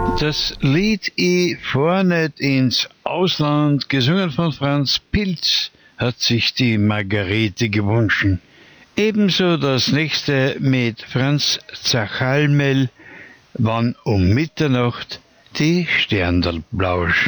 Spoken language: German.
Das Lied "Ich fahr nicht ins Ausland", gesungen von Franz Pilz, hat sich die Margarete gewünscht. Ebenso das nächste mit Franz Zachalmel, "Wann um Mitternacht die Sterndl blausch".